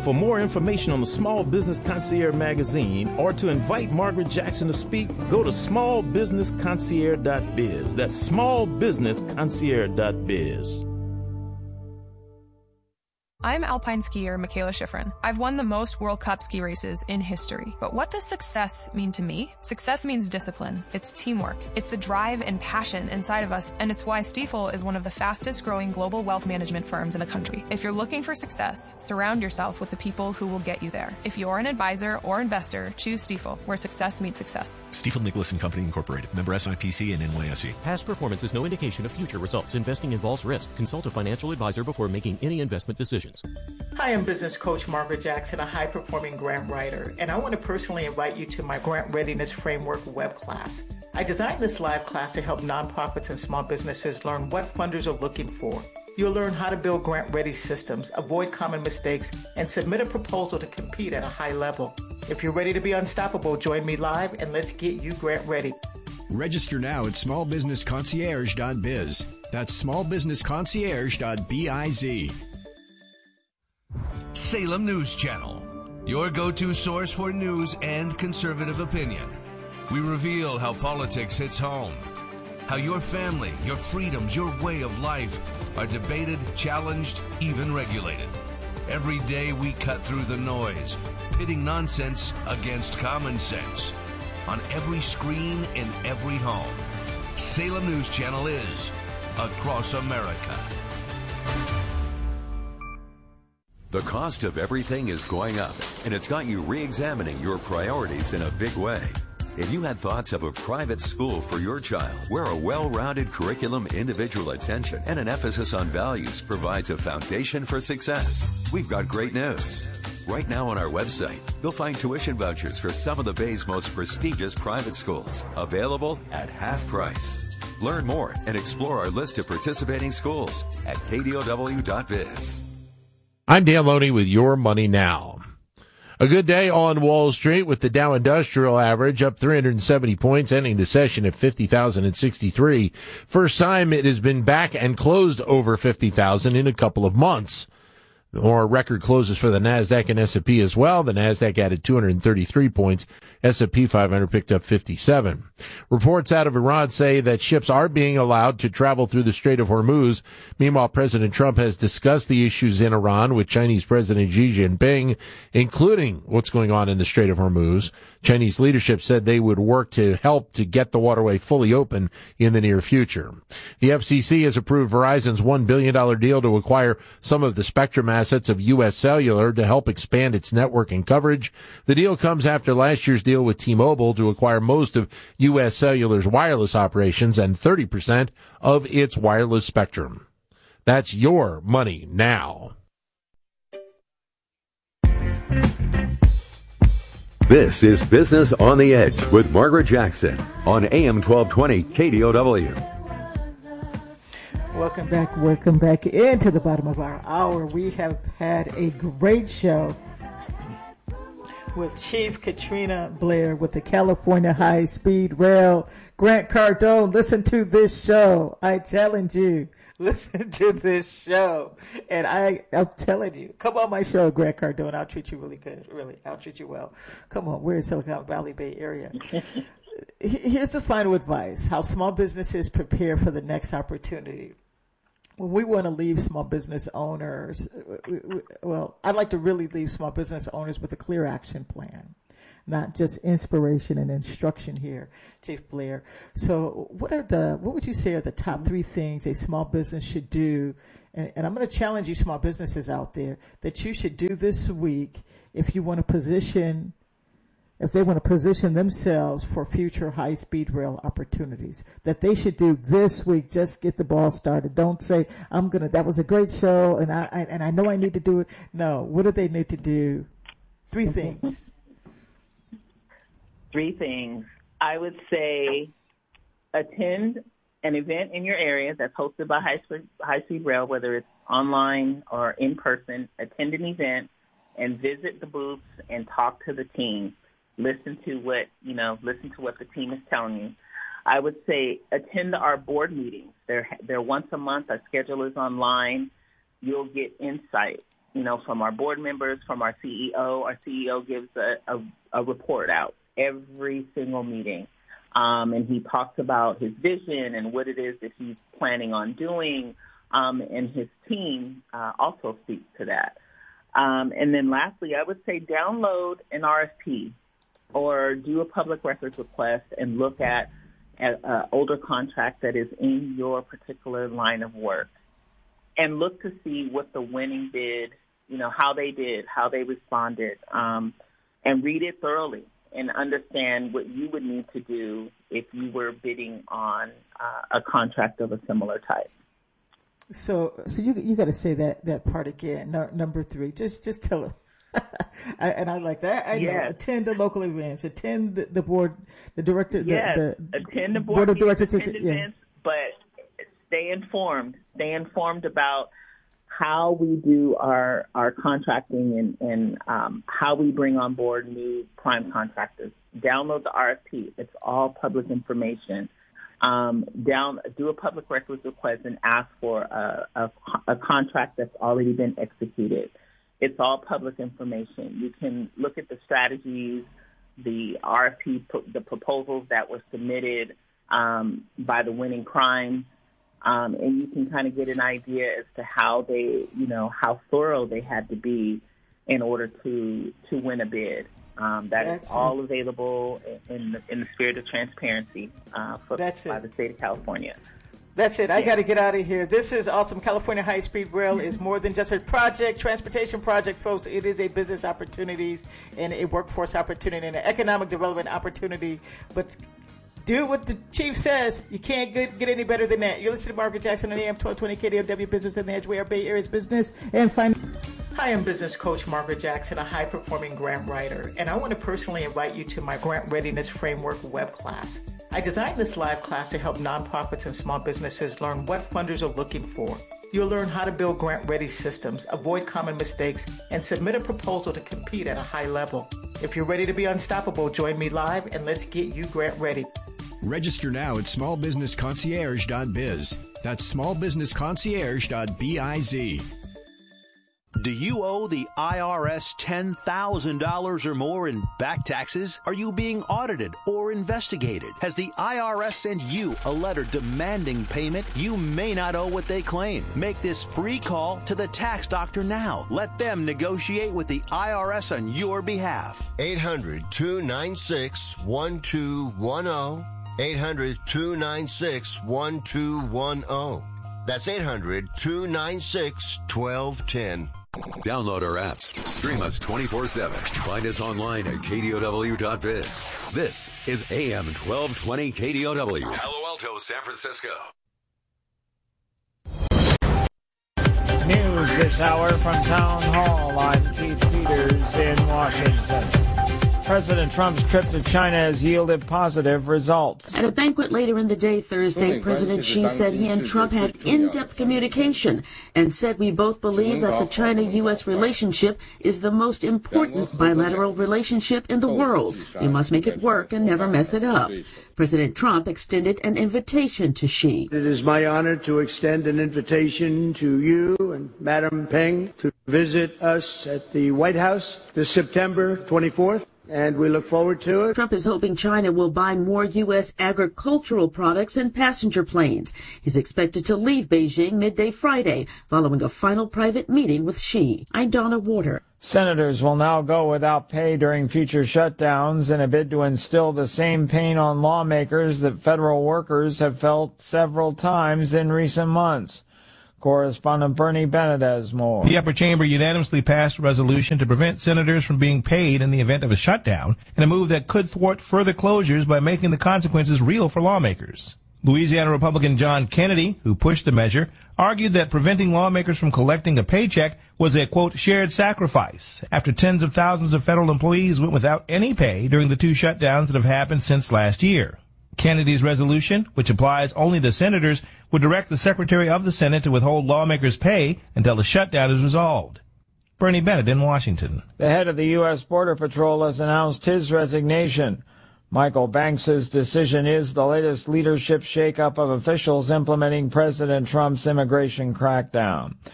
For more information on the Small Business Concierge magazine or to invite Margaret Jackson to speak, go to smallbusinessconcierge.biz. That's smallbusinessconcierge.biz. I'm alpine skier Michaela Schifrin. I've won the most World Cup ski races in history. But what does success mean to me? Success means discipline. It's teamwork. It's the drive and passion inside of us, and it's why Stifel is one of the fastest growing global wealth management firms in the country. If you're looking for success, surround yourself with the people who will get you there. If you're an advisor or investor, choose Stifel, where success meets success. Stifel Nicholas and Company Incorporated. Member SIPC and NYSE. Past performance is no indication of future results. Investing involves risk. Consult a financial advisor before making any investment decisions. Hi, I'm business coach Margaret Jackson, a high-performing grant writer, and I want to personally invite you to my Grant Readiness Framework web class. I designed this live class to help nonprofits and small businesses learn what funders are looking for. You'll learn how to build grant-ready systems, avoid common mistakes, and submit a proposal to compete at a high level. If you're ready to be unstoppable, join me live and let's get you grant ready. Register now at smallbusinessconcierge.biz. That's smallbusinessconcierge.biz. Salem News Channel, your go-to source for news and conservative opinion. We reveal how politics hits home, how your family, your freedoms, your way of life are debated, challenged, even regulated. Every day we cut through the noise, pitting nonsense against common sense. On every screen, in every home, Salem News Channel is across America. The cost of everything is going up, and it's got you re-examining your priorities in a big way. If you had thoughts of a private school for your child, where a well-rounded curriculum, individual attention, and an emphasis on values provides a foundation for success, we've got great news. Right now on our website, you'll find tuition vouchers for some of the Bay's most prestigious private schools, available at half price. Learn more and explore our list of participating schools at kdow.biz. I'm Dan Loney with Your Money Now. A good day on Wall Street with the Dow Industrial Average up 370 points, ending the session at 50,063. First time it has been back and closed over 50,000 in a couple of months. More record closes for the NASDAQ and S&P as well. The NASDAQ added 233 points. S&P 500 picked up 57. Reports out of Iran say that ships are being allowed to travel through the Strait of Hormuz. Meanwhile, President Trump has discussed the issues in Iran with Chinese President Xi Jinping, including what's going on in the Strait of Hormuz. Chinese leadership said they would work to help to get the waterway fully open in the near future. The FCC has approved Verizon's $1 billion deal to acquire some of the spectrum assets of U.S. Cellular to help expand its network and coverage. The deal comes after last year's deal with T-Mobile to acquire most of U.S. Cellular's wireless operations and 30% of its wireless spectrum. That's Your Money Now. This is Business on the Edge with Margaret Jackson on AM 1220 KDOW. Welcome back into the bottom of our hour. We have had a great show with Chief Katrina Blair with the California High Speed Rail. Grant Cardone, listen to this show. I challenge you. Listen to this show. And I'm telling you, come on my show, Grant Cardone. I'll treat you really good. Really, I'll treat you well. Come on, we're in Silicon Valley Bay Area. Here's the final advice, how small businesses prepare for the next opportunity. When we want to leave small business owners, I'd like to really leave small business owners with a clear action plan, not just inspiration and instruction here, Chief Blair. So what would you say are the top 3 things a small business should do? And I'm going to challenge you small businesses out there that you should do this week if they want to position themselves for future high-speed rail opportunities, that they should do this week. Just get the ball started. Don't say, that was a great show and I know I need to do it. No, what do they need to do? 3 things. 3 things. I would say attend an event in your area that's hosted by High Speed Rail, whether it's online or in person. Attend an event and visit the booths and talk to the team. Listen to what the team is telling you. I would say attend our board meetings. They're once a month. Our schedule is online. You'll get insight from our board members, from our CEO. Our CEO gives a report out every single meeting. And he talks about his vision and what it is that he's planning on doing. And his team also speaks to that. And then lastly, I would say download an RFP or do a public records request and look at an older contract that is in your particular line of work and look to see what the winning bid, how they did, how they responded, and read it thoroughly and understand what you would need to do if you were bidding on a contract of a similar type. So you got to say that part again. Number 3, just tell them. And I like that. I know. Attend the local events. Attend the board, the director. Yes, attend the board of directors. Attend events, but stay informed. Stay informed about how we do our contracting and how we bring on board new prime contractors. Download the RFP. It's all public information. Do a public records request and ask for a contract that's already been executed. It's all public information. You can look at the strategies, the RFP, the proposals that were submitted by the winning primes, and you can kind of get an idea as to how they, how thorough they had to be in order to win a bid. That's all available in the spirit of transparency by the state of California. That's it. I got to get out of here. This is awesome. California High Speed Rail is more than just a transportation project, folks. It is a business opportunities and a workforce opportunity and an economic development opportunity. But do what the chief says. You can't get any better than that. You're listening to Margaret Jackson on AM 1220 KDOW Business in the Edgeway, our Bay Area's business and finance. Hi, I'm business coach Margaret Jackson, a high-performing grant writer, and I want to personally invite you to my Grant Readiness Framework web class. I designed this live class to help nonprofits and small businesses learn what funders are looking for. You'll learn how to build grant-ready systems, avoid common mistakes, and submit a proposal to compete at a high level. If you're ready to be unstoppable, join me live and let's get you grant ready. Register now at smallbusinessconcierge.biz. That's smallbusinessconcierge.biz. Do you owe the IRS $10,000 or more in back taxes? Are you being audited or investigated? Has the IRS sent you a letter demanding payment? You may not owe what they claim. Make this free call to the tax doctor now. Let them negotiate with the IRS on your behalf. 800-296-1210. 800-296-1210. That's 800-296-1210. Download our apps. Stream us 24/7. Find us online at KDOW.biz. This is AM 1220 KDOW. Palo Alto, San Francisco. News this hour from Town Hall. I'm Keith Peters in Washington. President Trump's trip to China has yielded positive results. At a banquet later in the day Thursday, President Xi said he and Trump had in-depth communication and said we both believe that the China-U.S. relationship is the most important bilateral relationship in the world. We must make it work and never mess it up. President Trump extended an invitation to Xi. It is my honor to extend an invitation to you and Madam Peng to visit us at the White House this September 24th. And we look forward to it. Trump is hoping China will buy more U.S. agricultural products and passenger planes. He's expected to leave Beijing midday Friday, following a final private meeting with Xi. I'm Donna Warder. Senators will now go without pay during future shutdowns in a bid to instill the same pain on lawmakers that federal workers have felt several times in recent months. Correspondent Bernie Bennett has more. The upper chamber unanimously passed a resolution to prevent senators from being paid in the event of a shutdown, in a move that could thwart further closures by making the consequences real for lawmakers. Louisiana Republican John Kennedy, who pushed the measure, argued that preventing lawmakers from collecting a paycheck was a, quote, shared sacrifice, after tens of thousands of federal employees went without any pay during the two shutdowns that have happened since last year. Kennedy's resolution, which applies only to senators, would direct the Secretary of the Senate to withhold lawmakers' pay until the shutdown is resolved. Bernie Bennett in Washington. The head of the U.S. Border Patrol has announced his resignation. Michael Banks's decision is the latest leadership shakeup of officials implementing President Trump's immigration crackdown.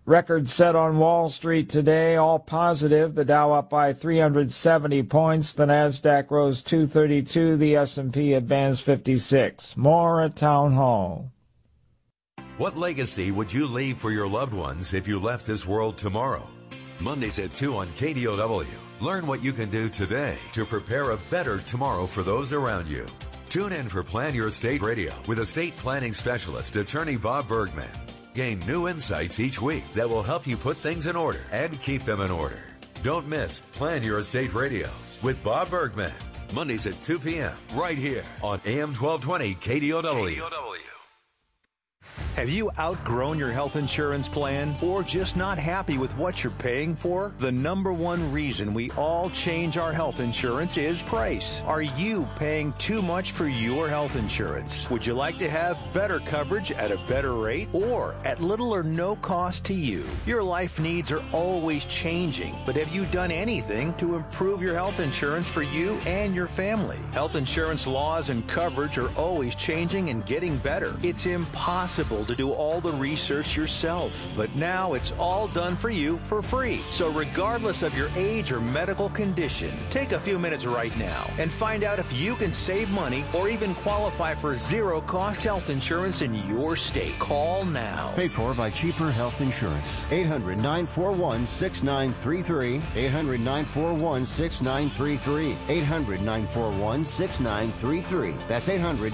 Records set on Wall Street today, all positive. The Dow up by 370 points. The Nasdaq rose 232. The S&P advanced 56. More at Town Hall. What legacy would you leave for your loved ones if you left this world tomorrow? Mondays at 2 on KDOW. Learn what you can do today to prepare a better tomorrow for those around you. Tune in for Plan Your Estate Radio with estate planning specialist, attorney Bob Bergman. Gain new insights each week that will help you put things in order and keep them in order. Don't miss Plan Your Estate Radio with Bob Bergman. Mondays at 2 p.m. right here on AM 1220 KDOW. Have you outgrown your health insurance plan or just not happy with what you're paying for? The number one reason we all change our health insurance is price. Are you paying too much for your health insurance? Would you like to have better coverage at a better rate or at little or no cost to you? Your life needs are always changing, but have you done anything to improve your health insurance for you and your family? Health insurance laws and coverage are always changing and getting better. It's impossible to do all the research yourself, but now it's all done for you for free. So regardless of your age or medical condition, take a few minutes right now and find out if you can save money or even qualify for zero-cost health insurance in your state. Call now. Paid for by cheaper health insurance. 800-941-6933. 800-941-6933. 800-941-6933. That's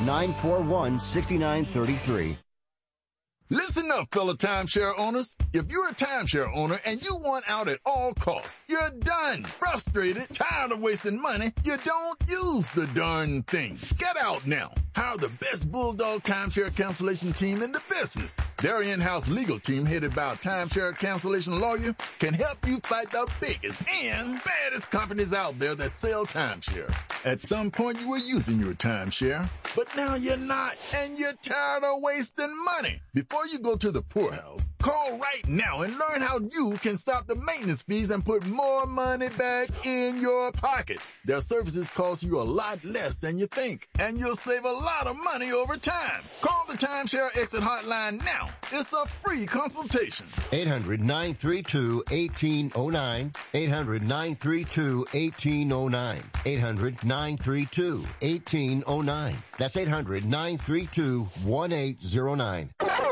800-941-6933. Listen up, fellow timeshare owners. If you're a timeshare owner and you want out at all costs, you're done. Frustrated, tired of wasting money, you don't use the darn thing. Get out now. Hire the best Bulldog timeshare cancellation team in the business. Their in-house legal team, headed by a timeshare cancellation lawyer, can help you fight the biggest and baddest companies out there that sell timeshare. At some point, you were using your timeshare, but now you're not, and you're tired of wasting money. Before you go to the poorhouse, call right now and learn how you can stop the maintenance fees and put more money back in your pocket. Their services cost you a lot less than you think, and you'll save a lot of money over time. Call the Timeshare Exit Hotline now. It's a free consultation. 800-932-1809. 800-932-1809. 800-932-1809. That's 800-932-1809.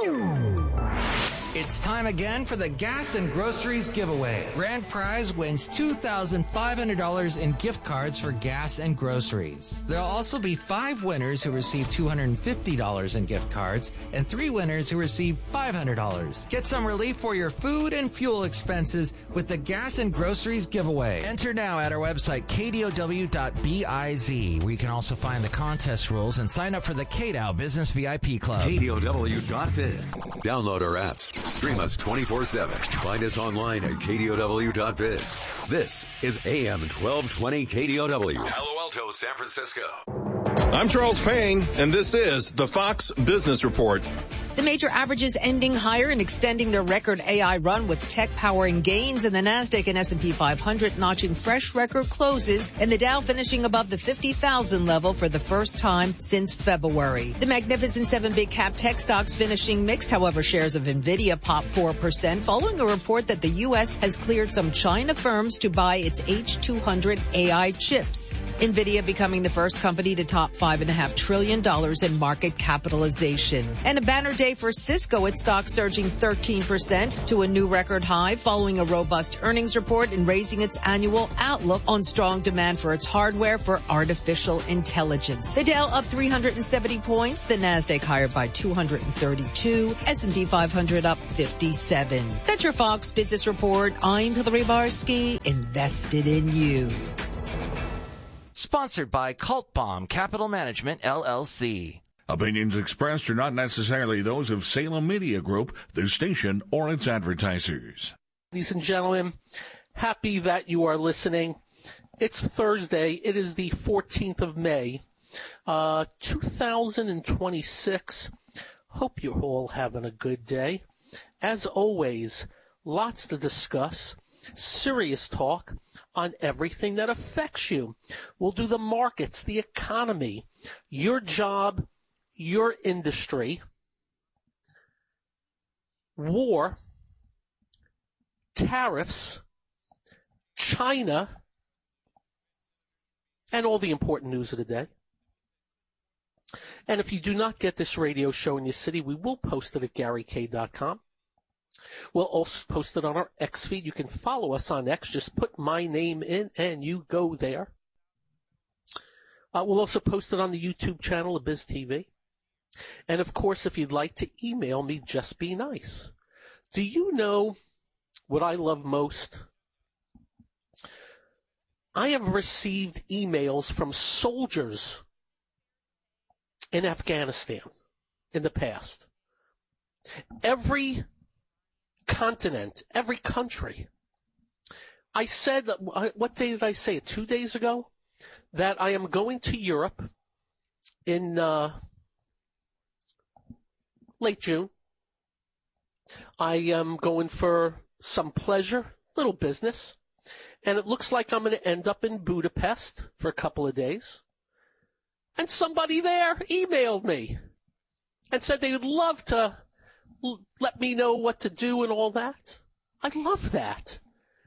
It's time again for the Gas and Groceries giveaway. Grand prize wins $2,500 in gift cards for gas and groceries. There'll also be 5 winners who receive $250 in gift cards and 3 winners who receive $500. Get some relief for your food and fuel expenses with the Gas and Groceries giveaway. Enter now at our website, kdow.biz, where you can also find the contest rules and sign up for the KDOW Business VIP Club. KDOW.biz. Download our apps. Stream us 24/7. Find us online at KDOW.biz. This is AM 1220 KDOW. Palo Alto, San Francisco. I'm Charles Payne, and this is the Fox Business Report. The major averages ending higher and extending their record AI run, with tech powering gains, and the Nasdaq and S&P 500 notching fresh record closes, and the Dow finishing above the 50,000 level for the first time since February. The Magnificent 7 big cap tech stocks finishing mixed. However, shares of Nvidia popped 4% following a report that the U.S. has cleared some China firms to buy its H200 AI chips. Nvidia becoming the first company to top $5.5 trillion in market capitalization. And a banner day for Cisco, its stock surging 13% to a new record high following a robust earnings report and raising its annual outlook on strong demand for its hardware for artificial intelligence. The Dow up 370 points, the Nasdaq higher by 232, S&P 500 up 57. That's your Fox Business Report. I'm Hillary Barsky, invested in you. Sponsored by Cult Bomb Capital Management, LLC. Opinions expressed are not necessarily those of Salem Media Group, the station, or its advertisers. Ladies and gentlemen, happy that you are listening. It's Thursday. It is the 14th of May, 2026. Hope you're all having a good day. As always, lots to discuss. Serious talk on everything that affects you. We'll do the markets, the economy, your job, your industry, war, tariffs, China, and all the important news of the day. And if you do not get this radio show in your city, we will post it at GaryK.com. We'll also post it on our X feed. You can follow us on X. Just put my name in and you go there. We'll also post it on the YouTube channel of Biz TV. And of course, if you'd like to email me, just be nice. Do you know what I love most? I have received emails from soldiers in Afghanistan in the past. Every continent, every country. I said, what day did I say it? 2 days ago? That I am going to Europe in late June. I am going for some pleasure, little business, and it looks like I'm going to end up in Budapest for a couple of days. And somebody there emailed me and said they would love to let me know what to do and all that. I love that.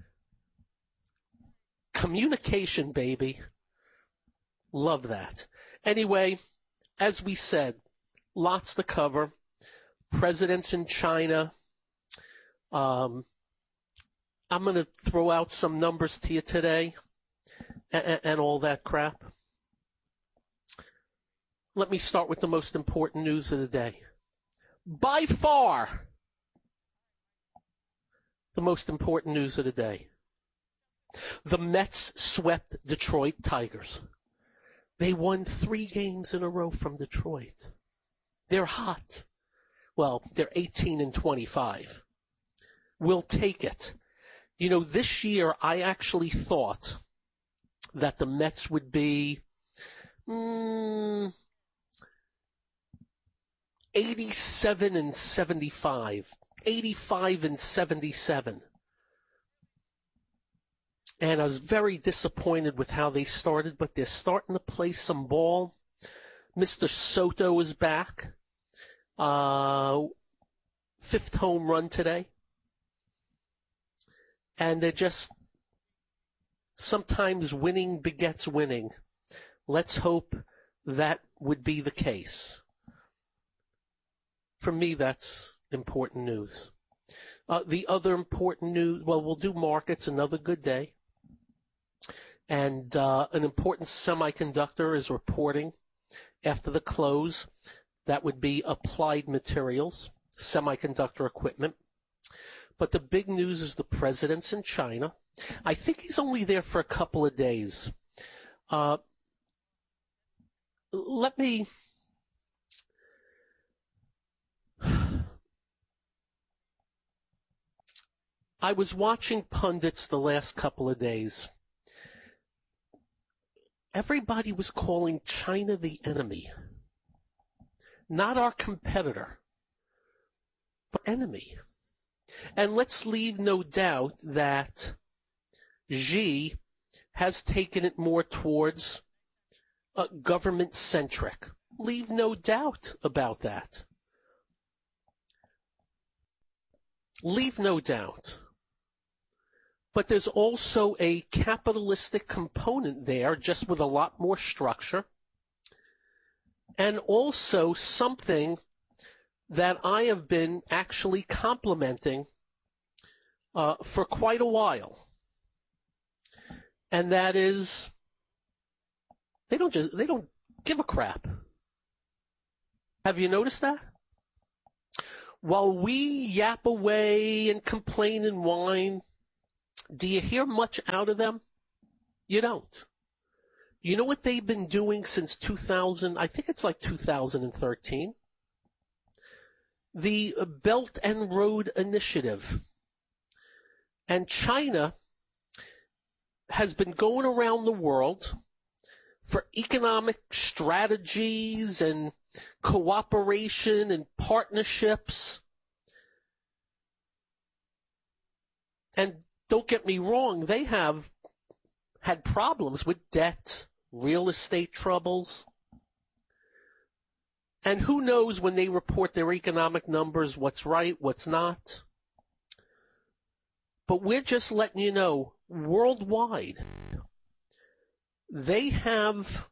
Communication, baby. Love that. Anyway, as we said, lots to cover. Presidents in China. I'm going to throw out some numbers to you today and all that crap. Let me start with the most important news of the day. By far, the most important news of the day. The Mets swept Detroit Tigers. They won 3 games in a row from Detroit. They're hot. Well, they're 18-25. We'll take it. You know, this year I actually thought that the Mets would be 87-75, 85-77. And I was very disappointed with how they started, but they're starting to play some ball. Mr. Soto is back. 5th home run today. And they're just, sometimes winning begets winning. Let's hope that would be the case. For me, that's important news. The other important news, well, we'll do markets, another good day. And an important semiconductor is reporting after the close. That would be Applied Materials, semiconductor equipment. But the big news is the president's in China. I think he's only there for a couple of days. I was watching pundits the last couple of days. Everybody was calling China the enemy. Not our competitor, but enemy. And let's leave no doubt that Xi has taken it more towards government-centric. Leave no doubt about that. Leave no doubt. But there's also a capitalistic component there, just with a lot more structure. And also something that I have been actually complimenting for quite a while. And that is, they don't give a crap. Have you noticed that? While we yap away and complain and whine, do you hear much out of them? You don't. You know what they've been doing since 2000? I think it's like 2013. The Belt and Road Initiative. And China has been going around the world for economic strategies and cooperation and partnerships. And don't get me wrong, they have had problems with debt, real estate troubles. And who knows when they report their economic numbers, what's right, what's not. But we're just letting you know, worldwide, they have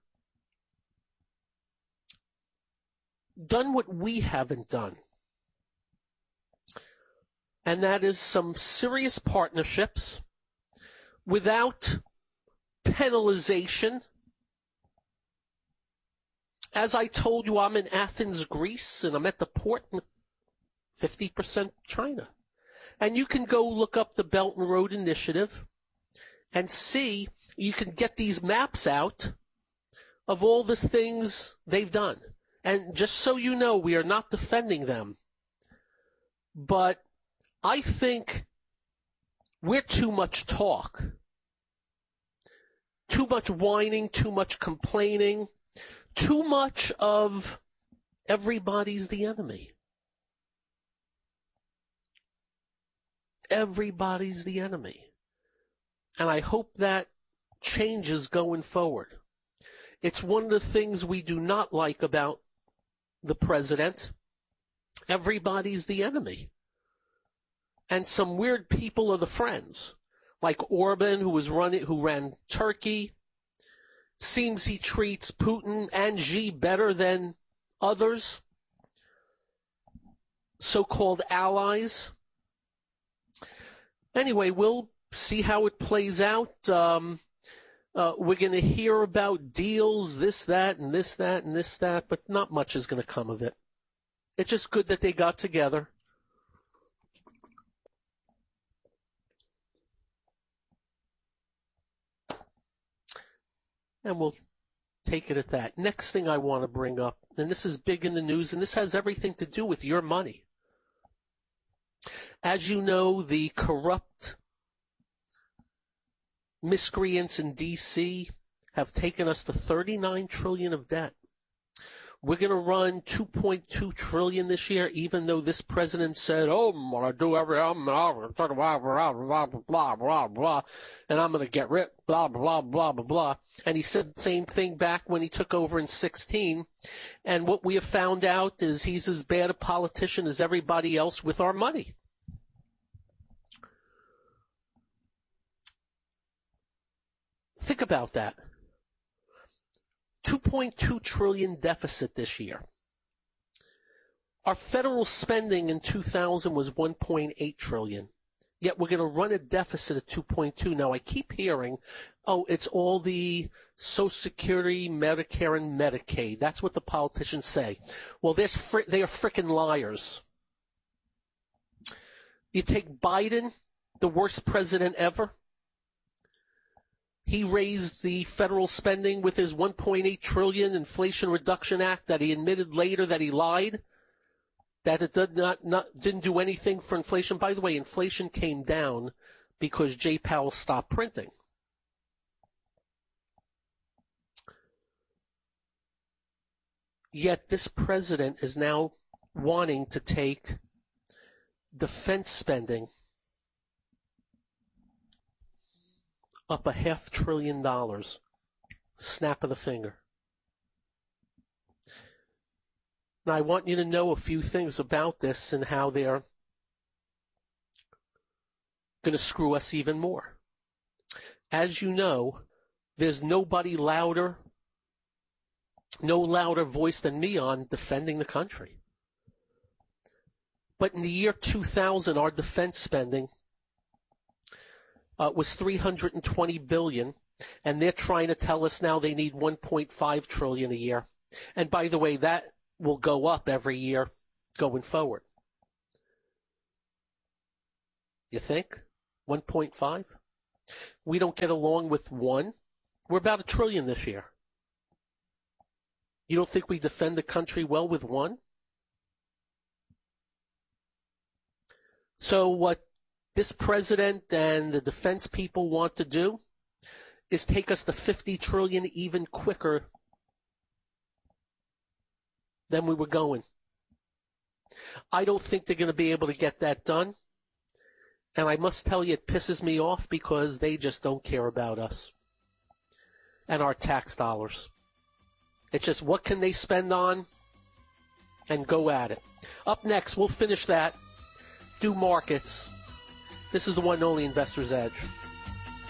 done what we haven't done. And that is some serious partnerships without penalization. As I told you, I'm in Athens, Greece, and I'm at the port, 50% China. And you can go look up the Belt and Road Initiative and see, you can get these maps out of all the things they've done. And just so you know, we are not defending them. But I think we're too much talk. Too much whining, too much complaining, too much of everybody's the enemy. Everybody's the enemy. And I hope that changes going forward. It's one of the things we do not like about the president. Everybody's the enemy. And some weird people are the friends. Like Orban, who ran Turkey. Seems he treats Putin and Xi better than others. So-called allies. Anyway, we'll see how it plays out. We're going to hear about deals, this, that, and this, that, and this, that, but not much is going to come of it. It's just good that they got together. And we'll take it at that. Next thing I want to bring up, and this is big in the news, and this has everything to do with your money. As you know, the corrupt miscreants in D.C. have taken us to $39 trillion of debt. We're going to run $2.2 trillion this year, even though this president said, "Oh, I'm going to do everything, blah, blah, blah, blah, and I'm going to get rid, blah, blah, blah, blah, blah." And he said the same thing back when he took over in 2016. And what we have found out is he's as bad a politician as everybody else with our money. Think about that. $2.2 trillion deficit this year. Our federal spending in 2000 was $1.8 trillion. Yet we're going to run a deficit of 2.2. Now I keep hearing, oh, it's all the Social Security, Medicare, and Medicaid. That's what the politicians say. Well, they are frickin' liars. You take Biden, the worst president ever. He raised the federal spending with his $1.8 trillion Inflation Reduction Act that he admitted later that he lied, that it didn't do anything for inflation. By the way, inflation came down because Jay Powell stopped printing. Yet this president is now wanting to take defense spending up $500 billion, snap of the finger. Now, I want you to know a few things about this and how they're going to screw us even more. As you know, there's nobody louder, no louder voice than me on defending the country. But in the year 2000, our defense spending was $320 billion, and they're trying to tell us now they need $1.5 trillion a year. And by the way, that will go up every year going forward. You think? 1.5? We don't get along with 1. We're about $1 trillion this year. You don't think we defend the country well with 1? So what this president and the defense people want to do is take us to $50 trillion even quicker than we were going. I don't think they're going to be able to get that done. And I must tell you, it pisses me off because they just don't care about us and our tax dollars. It's just what can they spend on and go at it. Up next, we'll finish that, do markets, This is the one and only Investor's Edge.